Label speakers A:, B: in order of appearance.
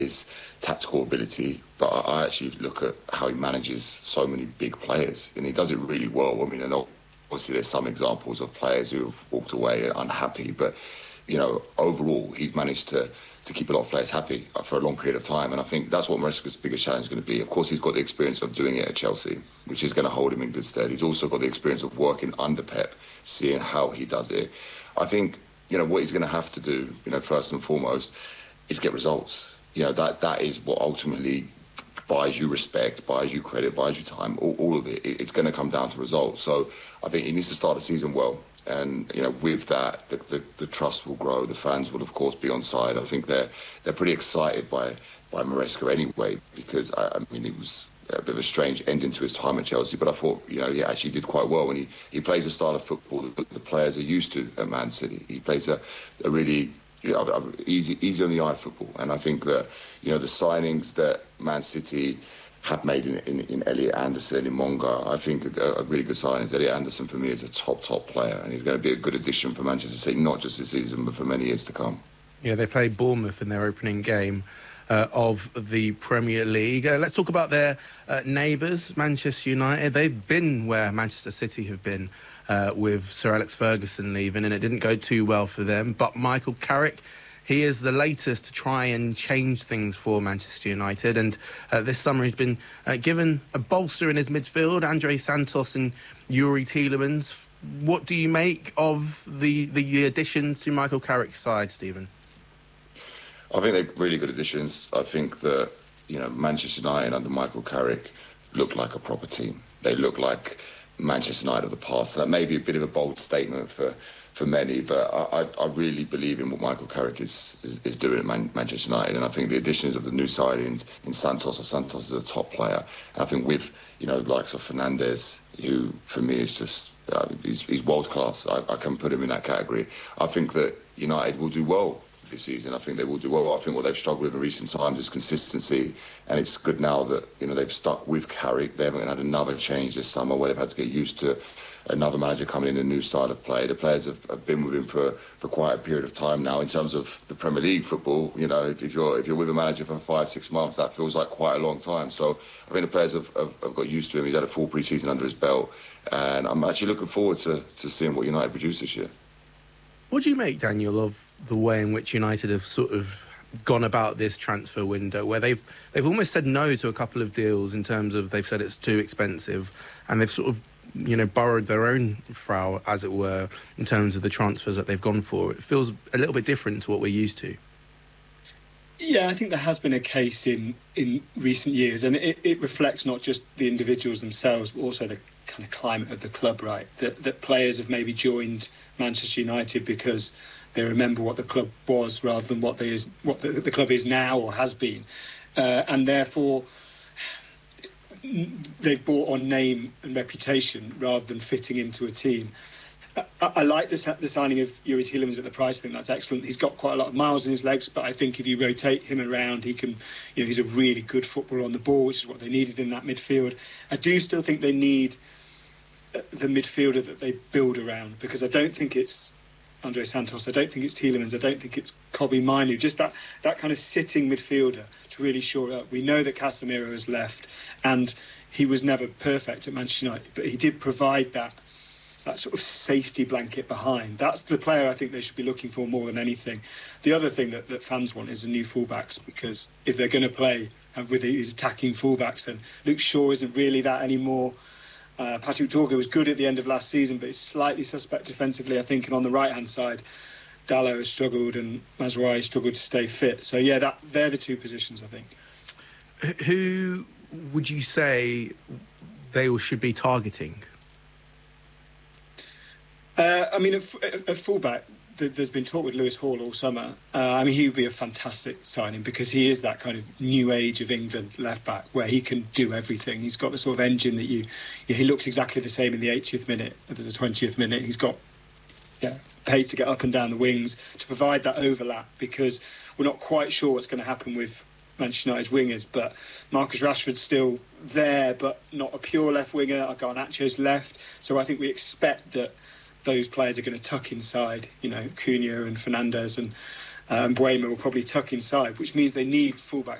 A: his tactical ability, but I actually look at how he manages so many big players, and he does it really well. I mean, and obviously there's some examples of players who have walked away unhappy, but overall he's managed to keep a lot of players happy for a long period of time, and I think that's what Maresca's biggest challenge is going to be. Of course, he's got the experience of doing it at Chelsea, which is going to hold him in good stead. He's also got the experience of working under Pep, seeing how he does it. I think what he's going to have to do, first and foremost, is get results. That is what ultimately buys you respect, buys you credit, buys you time, all of it. It's going to come down to results. So I think he needs to start the season well. And, with that, the trust will grow. The fans will, of course, be on side. I think they're pretty excited by Maresca anyway, because, it was a bit of a strange ending to his time at Chelsea, but I thought, he actually did quite well when he plays a style of football that the players are used to at Man City. He plays a really easy on the eye football, and I think that the signings that Man City have made in Elliot Anderson, in Monga, I think are really good signings. Elliot Anderson for me is a top player, and he's going to be a good addition for Manchester City, not just this season but for many years to come.
B: Yeah, they played Bournemouth in their opening game of the Premier League. Let's talk about their neighbours, Manchester United. They've been where Manchester City have been with Sir Alex Ferguson leaving, and it didn't go too well for them. But Michael Carrick, he is the latest to try and change things for Manchester United, and this summer he's been given a bolster in his midfield, Andre Santos and Youri Tielemans. What do you make of the additions to Michael Carrick's side, Stephen?
A: I think they're really good additions. I think that, Manchester United under Michael Carrick look like a proper team. They look like Manchester United of the past. That may be a bit of a bold statement for many, but I really believe in what Michael Carrick is doing at Manchester United, and I think the additions of the new signings in Santos is a top player, and I think with the likes of Fernandes, who for me is just he's world class. I can put him in that category. I think that United will do well this season. I think they will do well. I think what they've struggled with in recent times is consistency, and it's good now that they've stuck with Carrick. They haven't had another change this summer where they've had to get used to another manager coming in, a new style of play. The players have been with him for quite a period of time now. In terms of the Premier League football, if you're with a manager for 5-6 months, that feels like quite a long time. So I think the players have got used to him. He's had a full pre-season under his belt, and I'm actually looking forward to seeing what United produce this year.
B: What do you make, Daniel, of the way in which United have sort of gone about this transfer window, where they've almost said no to a couple of deals in terms of they've said it's too expensive, and they've sort of borrowed their own frau, as it were, in terms of the transfers that they've gone for? It feels a little bit different to what we're used to.
C: Yeah, I think there has been a case in recent years, and it reflects not just the individuals themselves, but also the kind of climate of the club, right? That players have maybe joined Manchester United because they remember what the club was rather than what the club is now or has been, and therefore they've bought on name and reputation rather than fitting into a team. I like the signing of Youri Tielemans at the price. I think that's excellent. He's got quite a lot of miles in his legs, but I think if you rotate him around, he can, he's a really good footballer on the ball, which is what they needed in that midfield. I do still think they need the midfielder that they build around, because I don't think it's Andre Santos, I don't think it's Tielemans, I don't think it's Kobbie Mainoo, just that kind of sitting midfielder to really shore it up. We know that Casemiro has left, and he was never perfect at Manchester United, but he did provide that sort of safety blanket behind. That's the player I think they should be looking for more than anything. The other thing that fans want is the new fullbacks, because if they're going to play with these attacking fullbacks, then Luke Shaw isn't really that anymore. Patrick Dorgu was good at the end of last season, but is slightly suspect defensively, I think. And on the right-hand side, Dalot has struggled and Mazraoui struggled to stay fit. So, yeah, they're the two positions, I think.
B: Who would you say they should be targeting?
C: A fullback, there's been talk with Lewis Hall all summer. He would be a fantastic signing, because he is that kind of new age of England left-back where he can do everything. He's got the sort of engine that he looks exactly the same in the 80th minute as the 20th minute. He's got pace to get up and down the wings, to provide that overlap, because we're not quite sure what's going to happen with Manchester United's wingers, but Marcus Rashford's still there, but not a pure left winger. Garnacho's left, so I think we expect that those players are going to tuck inside, Cunha and Fernandes, Mbeumo will probably tuck inside, which means they need fullbacks